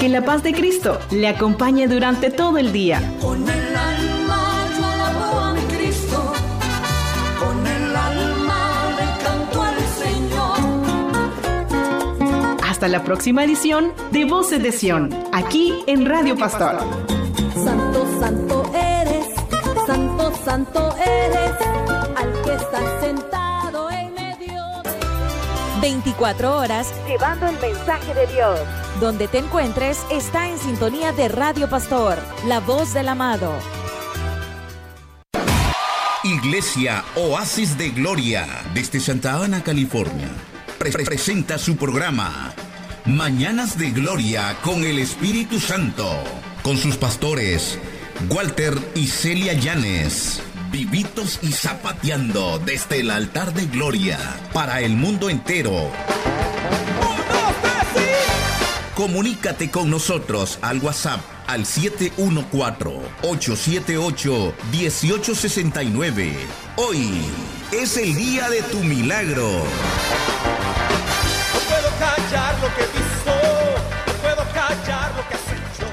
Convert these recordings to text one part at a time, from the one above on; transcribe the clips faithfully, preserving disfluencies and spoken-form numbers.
Que la paz de Cristo le acompañe durante todo el día. Con el alma yo alabo a mi Cristo, con el alma le canto al Señor. Hasta la próxima edición de Voces de Sion, aquí en Radio Pastor. Santo, santo eres, santo, santo eres, al que está sentado en medio. veinticuatro horas llevando el mensaje de Dios. Donde te encuentres está en sintonía de Radio Pastor, la voz del amado. Iglesia Oasis de Gloria, desde Santa Ana, California, pre- presenta su programa Mañanas de Gloria con el Espíritu Santo, con sus pastores Walter y Celia Llanes, vivitos y zapateando desde el altar de gloria para el mundo entero. Comunícate con nosotros al WhatsApp al siete uno cuatro, ocho siete ocho, uno ocho seis nueve. Hoy es el día de tu milagro. No puedo callar lo que he visto, no puedo callar lo que has hecho.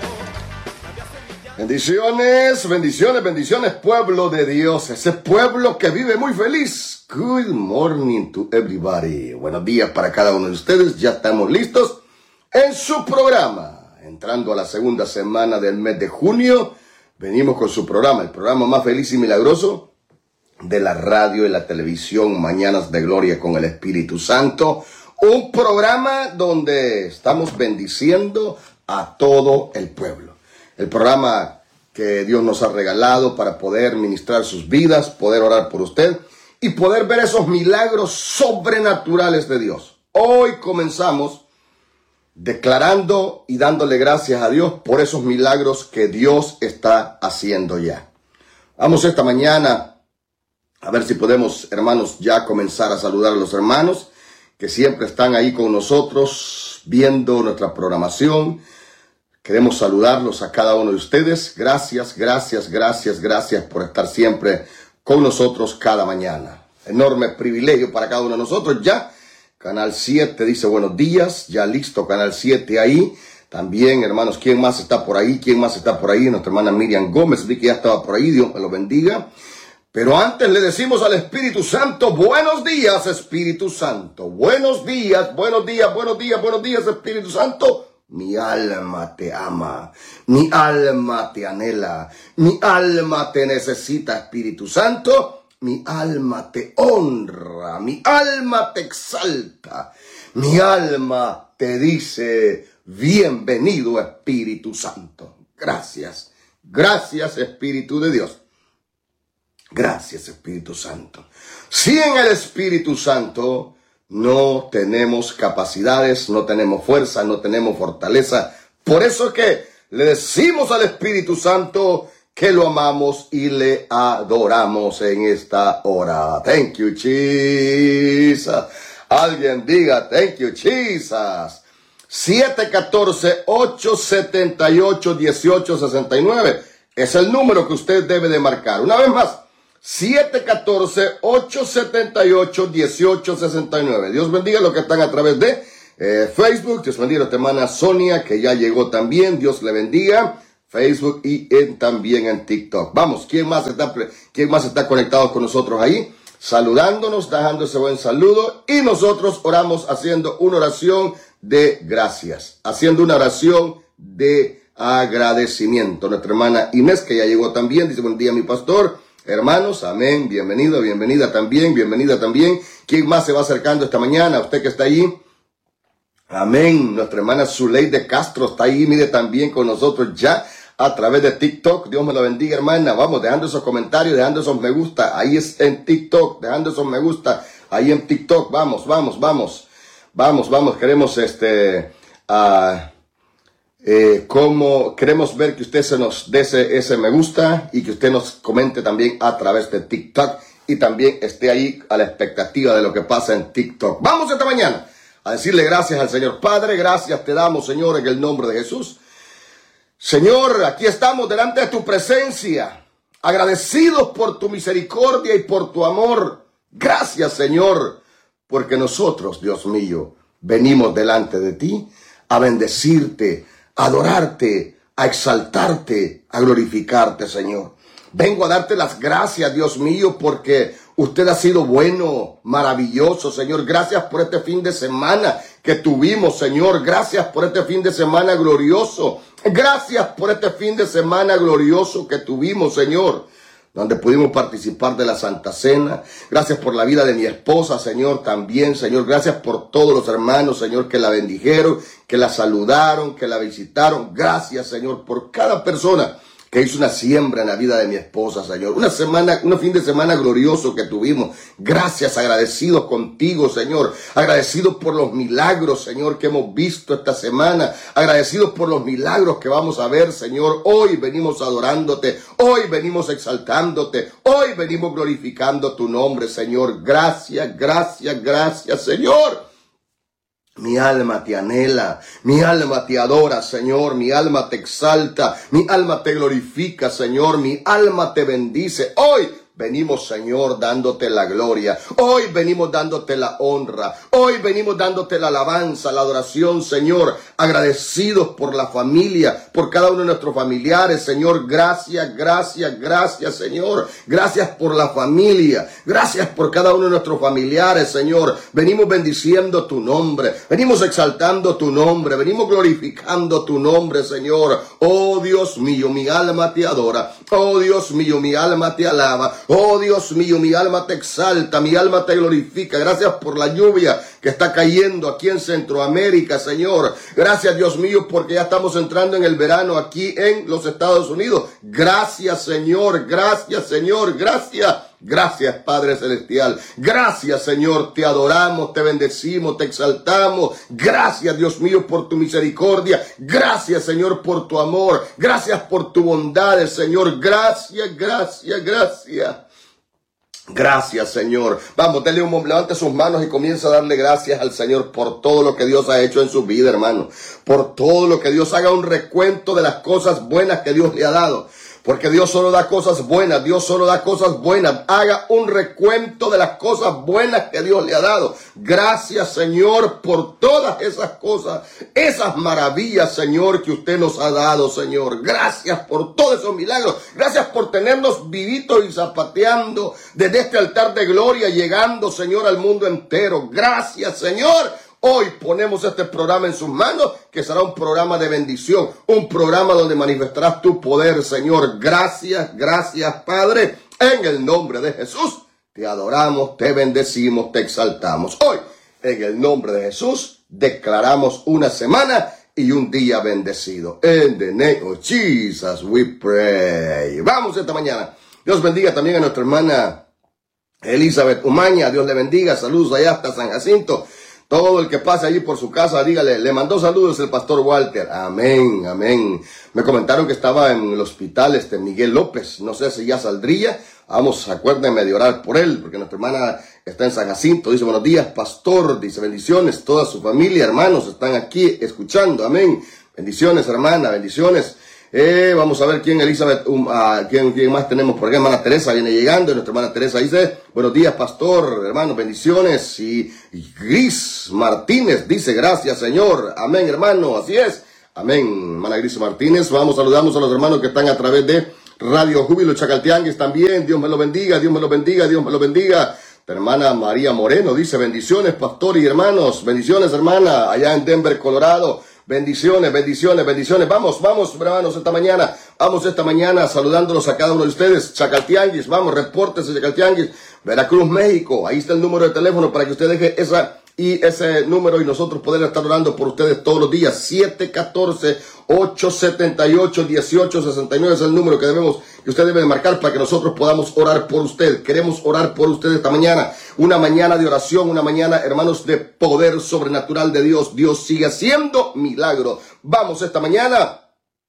Bendiciones, bendiciones, bendiciones, pueblo de Dios, ese pueblo que vive muy feliz. Good morning to everybody. Buenos días para cada uno de ustedes. Ya estamos listos en su programa, entrando a la segunda semana del mes de junio. Venimos con su programa, el programa más feliz y milagroso de la radio y la televisión, Mañanas de Gloria con el Espíritu Santo. Un programa donde estamos bendiciendo a todo el pueblo. El programa que Dios nos ha regalado para poder ministrar sus vidas, poder orar por usted y poder ver esos milagros sobrenaturales de Dios. Hoy comenzamos declarando y dándole gracias a Dios por esos milagros que Dios está haciendo ya. Vamos esta mañana a ver si podemos, hermanos, ya comenzar a saludar a los hermanos que siempre están ahí con nosotros viendo nuestra programación. Queremos saludarlos a cada uno de ustedes. Gracias, gracias, gracias, gracias por estar siempre con nosotros cada mañana. Enorme privilegio para cada uno de nosotros. Ya Canal siete dice buenos días, ya listo Canal siete ahí. También, hermanos, ¿quién más está por ahí? ¿Quién más está por ahí? Nuestra hermana Miriam Gómez, vi que ya estaba por ahí, Dios me lo bendiga. Pero antes le decimos al Espíritu Santo, buenos días, Espíritu Santo. Buenos días, buenos días, buenos días, buenos días, Espíritu Santo. Mi alma te ama, mi alma te anhela, mi alma te necesita, Espíritu Santo. Mi alma te honra, mi alma te exalta, mi alma te dice, bienvenido Espíritu Santo. Gracias, gracias Espíritu de Dios. Gracias Espíritu Santo. Sin el Espíritu Santo no tenemos capacidades, no tenemos fuerza, no tenemos fortaleza. Por eso es que le decimos al Espíritu Santo que lo amamos y le adoramos en esta hora. Thank you, Jesus. Alguien diga, thank you, Jesus. siete uno cuatro, ocho siete ocho, uno ocho seis nueve es el número que usted debe de marcar. Una vez más, siete uno cuatro, ocho siete ocho, uno ocho seis nueve. Dios bendiga a los que están a través de eh, Facebook. Dios bendiga a nuestra hermana Sonia, que ya llegó también. Dios le bendiga. Facebook y en, también en TikTok. Vamos, ¿quién más está, quién más está conectado con nosotros ahí? Saludándonos, dejando ese buen saludo. Y nosotros oramos haciendo una oración de gracias. Haciendo una oración de agradecimiento. Nuestra hermana Inés, que ya llegó también, dice, buen día mi pastor. Hermanos, amén, bienvenido, bienvenida también, bienvenida también. ¿Quién más se va acercando esta mañana? Usted que está allí. Amén. Nuestra hermana Zuleide Castro está ahí, mire, también con nosotros ya a través de TikTok. Dios me la bendiga, hermana. Vamos, dejando esos comentarios, dejando esos me gusta. Ahí es en TikTok, dejando esos me gusta. Ahí en TikTok. Vamos, vamos, vamos. Vamos, vamos. Queremos este... Uh, eh, como queremos ver que usted se nos dé ese, ese me gusta y que usted nos comente también a través de TikTok y también esté ahí a la expectativa de lo que pasa en TikTok. Vamos esta mañana a decirle gracias al Señor. Padre, gracias te damos, Señor, en el nombre de Jesús. Señor, aquí estamos delante de tu presencia, agradecidos por tu misericordia y por tu amor. Gracias, Señor, porque nosotros, Dios mío, venimos delante de ti a bendecirte, a adorarte, a exaltarte, a glorificarte, Señor. Vengo a darte las gracias, Dios mío, porque usted ha sido bueno, maravilloso, Señor. Gracias por este fin de semana que tuvimos, Señor. Gracias por este fin de semana glorioso. Gracias por este fin de semana glorioso que tuvimos, Señor, donde pudimos participar de la Santa Cena. Gracias por la vida de mi esposa, Señor, también, Señor. Gracias por todos los hermanos, Señor, que la bendijeron, que la saludaron, que la visitaron. Gracias, Señor, por cada persona que hizo una siembra en la vida de mi esposa, Señor. Una semana, un fin de semana glorioso que tuvimos. Gracias, agradecidos contigo, Señor. Agradecidos por los milagros, Señor, que hemos visto esta semana. Agradecidos por los milagros que vamos a ver, Señor. Hoy venimos adorándote. Hoy venimos exaltándote. Hoy venimos glorificando tu nombre, Señor. Gracias, gracias, gracias, Señor. Mi alma te anhela, mi alma te adora, Señor, mi alma te exalta, mi alma te glorifica, Señor, mi alma te bendice. Hoy venimos, Señor, dándote la gloria. Hoy venimos dándote la honra. Hoy venimos dándote la alabanza, la adoración, Señor. Agradecidos por la familia, por cada uno de nuestros familiares, Señor. Gracias, gracias, gracias, Señor. Gracias por la familia. Gracias por cada uno de nuestros familiares, Señor. Venimos bendiciendo tu nombre. Venimos exaltando tu nombre. Venimos glorificando tu nombre, Señor. Oh, Dios mío, mi alma te adora. Oh, Dios mío, mi alma te alaba. Oh, Dios mío, mi alma te exalta, mi alma te glorifica. Gracias por la lluvia que está cayendo aquí en Centroamérica, Señor. Gracias, Dios mío, porque ya estamos entrando en el verano aquí en los Estados Unidos. Gracias, Señor, gracias, Señor, gracias. Gracias, Padre Celestial. Gracias, Señor. Te adoramos, te bendecimos, te exaltamos. Gracias, Dios mío, por tu misericordia. Gracias, Señor, por tu amor. Gracias por tu bondad, Señor. Gracias, gracias, gracias. Gracias, Señor. Vamos, dele un momento, levante sus manos y comienza a darle gracias al Señor por todo lo que Dios ha hecho en su vida, hermano. Por todo lo que Dios haga un recuento de las cosas buenas que Dios le ha dado. Porque Dios solo da cosas buenas, Dios solo da cosas buenas. Haga un recuento de las cosas buenas que Dios le ha dado. Gracias, Señor, por todas esas cosas, esas maravillas, Señor, que usted nos ha dado, Señor. Gracias por todos esos milagros. Gracias por tenernos vivitos y zapateando desde este altar de gloria, llegando, Señor, al mundo entero. Gracias, Señor. Hoy ponemos este programa en sus manos, que será un programa de bendición, un programa donde manifestarás tu poder, Señor. Gracias, gracias, Padre. En el nombre de Jesús, te adoramos, te bendecimos, te exaltamos. Hoy, en el nombre de Jesús, declaramos una semana y un día bendecido. In the name of Jesus, we pray. Vamos esta mañana. Dios bendiga también a nuestra hermana Elizabeth Umaña. Dios le bendiga. Saludos allá hasta San Jacinto. Todo el que pase allí por su casa, dígale, le mandó saludos el pastor Walter. Amén, amén. Me comentaron que estaba en el hospital este Miguel López. No sé si ya saldría. Vamos, acuérdenme de orar por él, porque nuestra hermana está en San Jacinto. Dice, buenos días, pastor. Dice, bendiciones. Toda su familia, hermanos, están aquí escuchando. Amén. Bendiciones, hermana, bendiciones. Eh, vamos a ver quién, Elizabeth, um, uh, quién, quién más tenemos por acá. Hermana Teresa viene llegando. Y nuestra hermana Teresa dice, buenos días, pastor, hermano, bendiciones. Y, y Gris Martínez dice, gracias, Señor. Amén, hermano, así es. Amén, hermana Gris Martínez. Vamos, saludamos a los hermanos que están a través de Radio Júbilo Chacaltianguis también. Dios me lo bendiga, Dios me lo bendiga, Dios me lo bendiga. La hermana María Moreno dice, bendiciones, pastor y hermanos. Bendiciones, hermana, allá en Denver, Colorado. Bendiciones, bendiciones, bendiciones. Vamos, vamos, hermanos, esta mañana. Vamos esta mañana saludándolos a cada uno de ustedes. Chacaltianguis, vamos, reportes de Chacaltianguis. Veracruz, México. Ahí está el número de teléfono para que usted deje esa y ese número y nosotros poder estar orando por ustedes todos los días. siete uno cuatro, ocho siete ocho, uno ocho seis nueve es el número que debemos, que usted debe marcar para que nosotros podamos orar por usted. Queremos orar por usted esta mañana. Una mañana de oración, una mañana, hermanos, de poder sobrenatural de Dios. Dios sigue haciendo milagros. Vamos esta mañana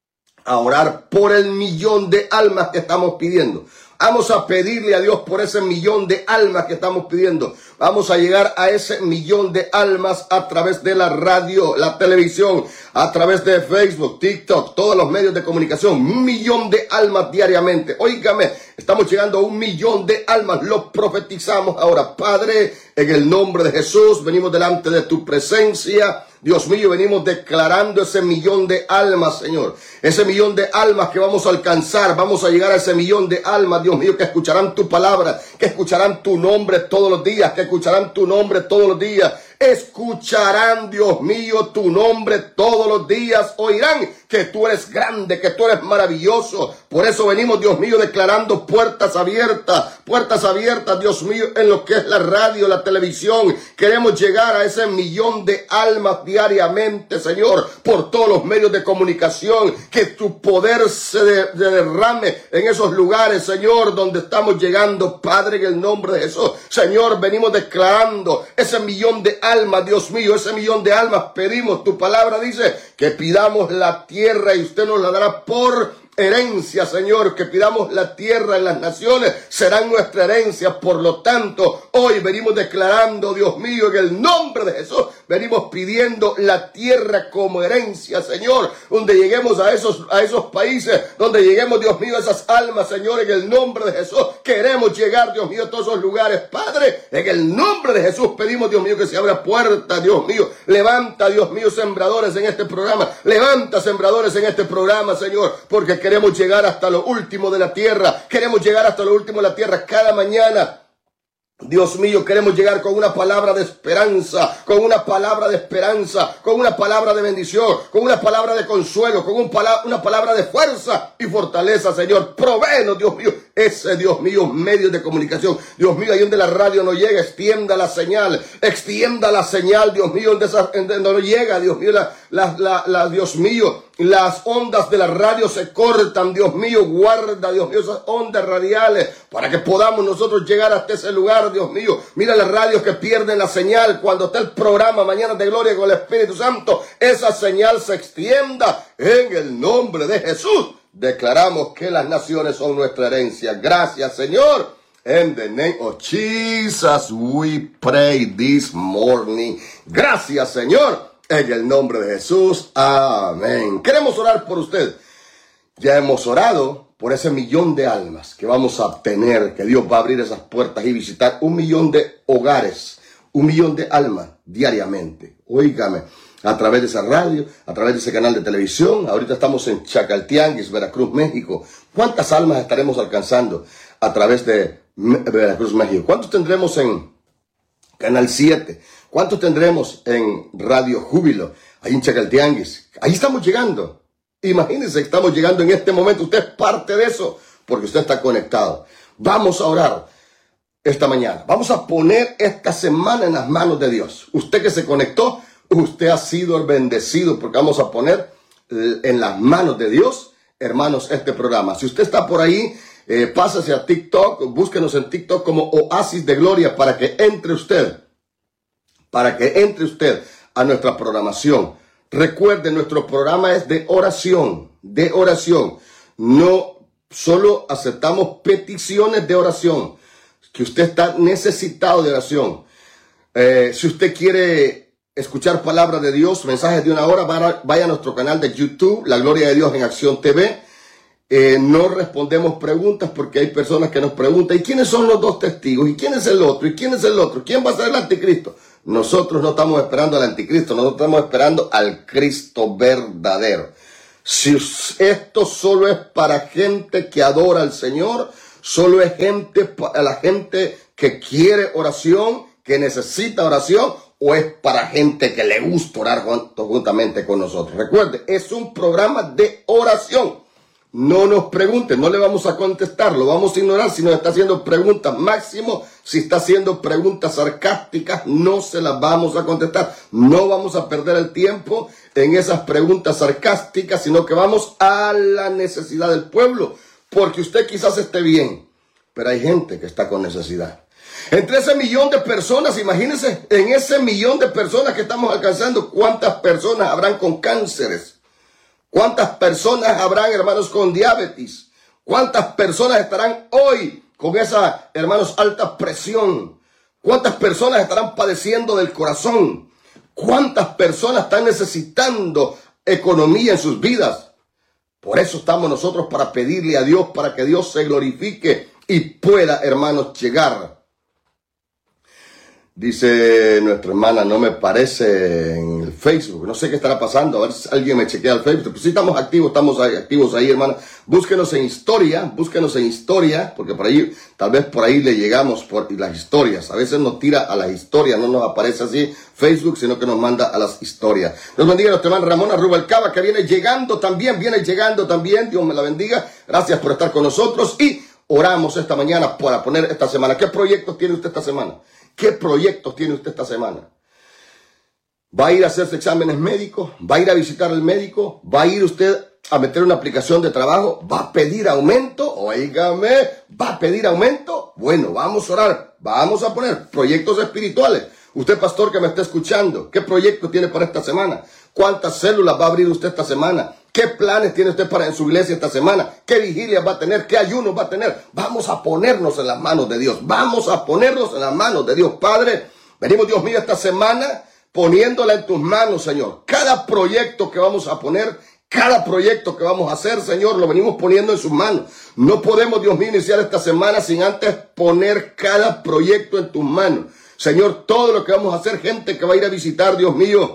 a orar por el millón de almas que estamos pidiendo. Vamos a pedirle a Dios por ese millón de almas que estamos pidiendo. Vamos a llegar a ese millón de almas a través de la radio, la televisión, a través de Facebook, TikTok, todos los medios de comunicación. Un millón de almas diariamente. Óigame, estamos llegando a un millón de almas. Lo profetizamos ahora. Padre, en el nombre de Jesús, venimos delante de tu presencia. Dios mío, venimos declarando ese millón de almas, Señor. Ese millón de almas que vamos a alcanzar. Vamos a llegar a ese millón de almas, Dios mío, que escucharán tu palabra, que escucharán tu nombre todos los días, que escucharán tu nombre todos los días. Escucharán, Dios mío, tu nombre todos los días. Oirán que tú eres grande, que tú eres maravilloso. Por eso venimos, Dios mío, declarando puertas abiertas, puertas abiertas, Dios mío, en lo que es la radio, la televisión. Queremos llegar a ese millón de almas diariamente, Señor, por todos los medios de comunicación. Que tu poder se de, de derrame en esos lugares, Señor, donde estamos llegando, Padre, en el nombre de Jesús. Señor, venimos declarando ese millón de almas, Dios mío, ese millón de almas. Pedimos, tu palabra dice que pidamos la tierra y usted nos la dará por herencia, Señor, que pidamos la tierra en las naciones, serán nuestra herencia. Por lo tanto, hoy venimos declarando, Dios mío, en el nombre de Jesús, venimos pidiendo la tierra como herencia, Señor, donde lleguemos a esos, a esos países, donde lleguemos, Dios mío, a esas almas, Señor, en el nombre de Jesús. Queremos llegar, Dios mío, a todos esos lugares, Padre, en el nombre de Jesús pedimos, Dios mío, que se abra puerta, Dios mío. Levanta, Dios mío, sembradores en este programa, levanta sembradores en este programa, Señor, porque queremos llegar hasta lo último de la tierra. Queremos llegar hasta lo último de la tierra cada mañana. Dios mío, queremos llegar con una palabra de esperanza, con una palabra de esperanza, con una palabra de bendición, con una palabra de consuelo, con un pala- una palabra de fuerza y fortaleza, Señor. Provéenos, Dios mío, ese, Dios mío, medios de comunicación. Dios mío, ahí donde la radio no llega, extienda la señal, extienda la señal, Dios mío, donde, esa, donde no llega, Dios mío, la, la, la, la, Dios mío, las ondas de la radio se cortan, Dios mío, guarda, Dios mío, esas ondas radiales para que podamos nosotros llegar hasta ese lugar, Dios mío. Mira las radios que pierden la señal cuando está el programa Mañana de Gloria con el Espíritu Santo. Esa señal se extienda en el nombre de Jesús. Declaramos que las naciones son nuestra herencia. Gracias, Señor. In the name of Jesus, we pray this morning. Gracias, Señor. En el nombre de Jesús. Amén. Queremos orar por usted. Ya hemos orado por ese millón de almas que vamos a obtener, que Dios va a abrir esas puertas y visitar un millón de hogares, un millón de almas diariamente. Óigame, a través de esa radio, a través de ese canal de televisión. Ahorita estamos en Chacaltianguis, Veracruz, México. ¿Cuántas almas estaremos alcanzando a través de Veracruz, México? ¿Cuántos tendremos en Canal siete? ¿Cuántos tendremos en Radio Júbilo? Ahí en Chacaltianguis. Ahí estamos llegando. Imagínense que estamos llegando en este momento. Usted es parte de eso porque usted está conectado. Vamos a orar esta mañana. Vamos a poner esta semana en las manos de Dios. Usted que se conectó, usted ha sido bendecido porque vamos a poner en las manos de Dios, hermanos, este programa. Si usted está por ahí, eh, pásase a TikTok, búsquenos en TikTok como Oasis de Gloria para que entre usted, para que entre usted a nuestra programación. Recuerde, nuestro programa es de oración, de oración. No solo aceptamos peticiones de oración, que usted está necesitado de oración. Eh, si usted quiere escuchar palabra de Dios, mensajes de una hora, vaya a nuestro canal de YouTube, La Gloria de Dios en Acción T V. Eh, no respondemos preguntas porque hay personas que nos preguntan, ¿y quiénes son los dos testigos? ¿Y quién es el otro? ¿Y quién es el otro? ¿Quién va a ser el anticristo? Nosotros no estamos esperando al anticristo, nosotros estamos esperando al Cristo verdadero. Si esto solo es para gente que adora al Señor, solo es gente, para la gente que quiere oración, que necesita oración, o es para gente que le gusta orar juntamente con nosotros. Recuerde, es un programa de oración. No nos pregunten, no le vamos a contestar, lo vamos a ignorar si nos está haciendo preguntas. Máximo, si está haciendo preguntas sarcásticas, no se las vamos a contestar. No vamos a perder el tiempo en esas preguntas sarcásticas, sino que vamos a la necesidad del pueblo. Porque usted quizás esté bien, pero hay gente que está con necesidad. Entre ese millón de personas, imagínense, en ese millón de personas que estamos alcanzando, ¿cuántas personas habrán con cánceres? ¿Cuántas personas habrán, hermanos, con diabetes? ¿Cuántas personas estarán hoy con esa, hermanos, alta presión? ¿Cuántas personas estarán padeciendo del corazón? ¿Cuántas personas están necesitando economía en sus vidas? Por eso estamos nosotros para pedirle a Dios, para que Dios se glorifique y pueda, hermanos, llegar. Dice nuestra hermana, no me parece en el Facebook. No sé qué estará pasando. A ver si alguien me chequea el Facebook. Pues sí, estamos activos, estamos ahí, activos ahí, hermana. Búsquenos en historia, búsquenos en historia, porque por ahí, tal vez por ahí le llegamos por las historias. A veces nos tira a las historias, no nos aparece así Facebook, sino que nos manda a las historias. Dios bendiga a nuestra hermana Ramona Rubalcaba, que viene llegando también, viene llegando también. Dios me la bendiga. Gracias por estar con nosotros y oramos esta mañana para poner esta semana. ¿Qué proyectos tiene usted esta semana? ¿Qué proyectos tiene usted esta semana? ¿Va a ir a hacerse exámenes médicos? ¿Va a ir a visitar al médico? ¿Va a ir usted a meter una aplicación de trabajo? ¿Va a pedir aumento? Óigame, ¿va a pedir aumento? Bueno, vamos a orar. Vamos a poner proyectos espirituales. Usted, pastor, que me está escuchando, ¿qué proyecto tiene para esta semana? ¿Cuántas células va a abrir usted esta semana? ¿Qué planes tiene usted para en su iglesia esta semana? ¿Qué vigilias va a tener? ¿Qué ayunos va a tener? Vamos a ponernos en las manos de Dios. Vamos a ponernos en las manos de Dios. Padre, venimos, Dios mío, esta semana poniéndola en tus manos, Señor. Cada proyecto que vamos a poner, cada proyecto que vamos a hacer, Señor, lo venimos poniendo en sus manos. No podemos, Dios mío, iniciar esta semana sin antes poner cada proyecto en tus manos. Señor, todo lo que vamos a hacer, gente que va a ir a visitar, Dios mío,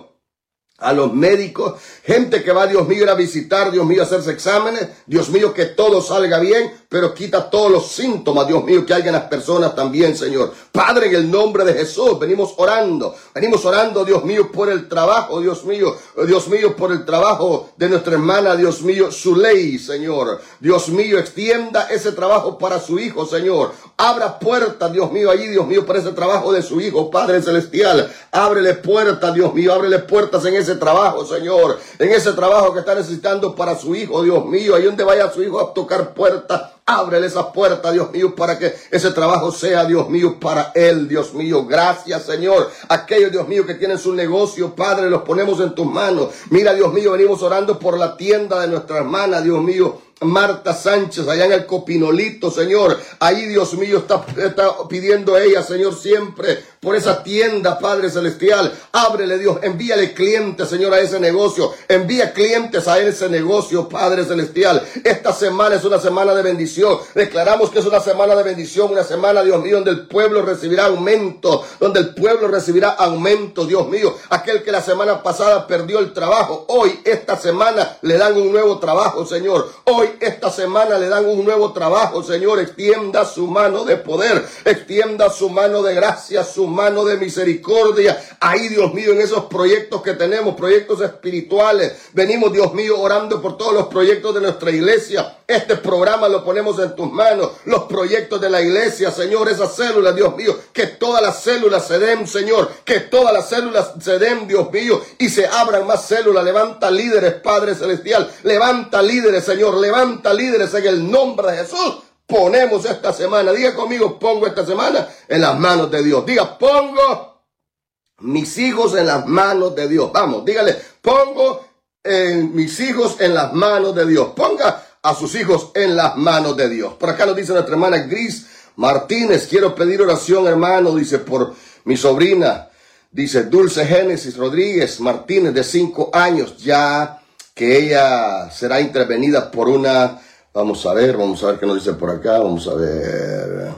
a los médicos, gente que va, Dios mío, a ir a visitar, Dios mío, a hacerse exámenes, Dios mío, que todo salga bien, pero quita todos los síntomas, Dios mío, que hay en las personas también, Señor. Padre, en el nombre de Jesús, venimos orando, venimos orando, Dios mío, por el trabajo, Dios mío, Dios mío, por el trabajo de nuestra hermana, Dios mío, Zuley, Señor. Dios mío, extienda ese trabajo para su hijo, Señor. Abra puertas, Dios mío, allí, Dios mío, para ese trabajo de su hijo, Padre Celestial. Ábrele puertas, Dios mío, ábrele puertas en ese trabajo, Señor, en ese trabajo que está necesitando para su hijo, Dios mío, ahí donde vaya su hijo a tocar puertas, ábrele esas puertas, Dios mío, para que ese trabajo sea, Dios mío, para él, Dios mío. Gracias, Señor. Aquellos, Dios mío, que tienen su negocio, Padre, los ponemos en tus manos. Mira, Dios mío, venimos orando por la tienda de nuestra hermana, Dios mío, Marta Sánchez, allá en el Copinolito, Señor. Ahí, Dios mío, está, está pidiendo ella, Señor, siempre por esa tienda, Padre Celestial. Ábrele, Dios, envíale clientes, Señor, a ese negocio. Envía clientes a ese negocio, Padre Celestial. Esta semana es una semana de bendición. Declaramos que es una semana de bendición, una semana, Dios mío, donde el pueblo recibirá aumento, donde el pueblo recibirá aumento, Dios mío. Aquel que la semana pasada perdió el trabajo, hoy, esta semana, le dan un nuevo trabajo, Señor. Hoy, esta semana le dan un nuevo trabajo, Señor. Extienda su mano de poder, extienda su mano de gracia, su mano de misericordia. Ahí, Dios mío, en esos proyectos que tenemos, proyectos espirituales. Venimos, Dios mío, orando por todos los proyectos de nuestra iglesia. Este programa lo ponemos en tus manos. Los proyectos de la iglesia, Señor, esas células, Dios mío, que todas las células se den, Señor, que todas las células se den, Dios mío, y se abran más células. Levanta líderes, Padre Celestial. Levanta líderes, Señor. Levanta Levanta líderes en el nombre de Jesús. Ponemos esta semana, diga conmigo, pongo esta semana en las manos de Dios. Diga, pongo mis hijos en las manos de Dios. Vamos, dígale, pongo en mis hijos en las manos de Dios. Ponga a sus hijos en las manos de Dios. Por acá nos dice nuestra hermana Gris Martínez, quiero pedir oración, hermano, dice, por mi sobrina, dice Dulce Génesis Rodríguez Martínez, de cinco años, ya que ella será intervenida por una, vamos a ver, vamos a ver qué nos dice por acá, vamos a ver,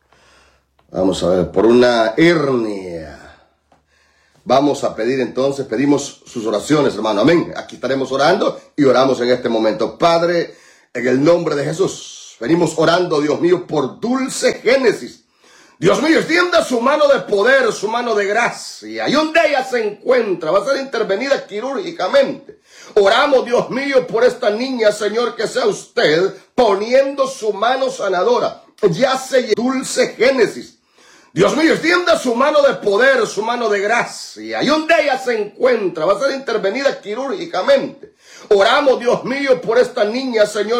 vamos a ver, por una hernia. Vamos a pedir entonces, pedimos sus oraciones, hermano, amén. Aquí estaremos orando y oramos en este momento. Padre, en el nombre de Jesús, venimos orando, Dios mío, por Dulce Génesis. Dios mío, extienda su mano de poder, su mano de gracia. Y donde ella se encuentra, va a ser intervenida quirúrgicamente. Oramos, Dios mío, por esta niña, Señor, que sea usted poniendo su mano sanadora. Ya se Dulce Génesis. Dios mío, extienda su mano de poder, su mano de gracia. Y donde ella se encuentra, va a ser intervenida quirúrgicamente. Oramos, Dios mío, por esta niña, Señor.